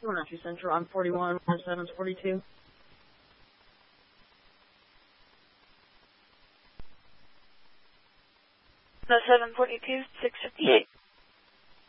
212 Central on 41, 742. No, 742, 658.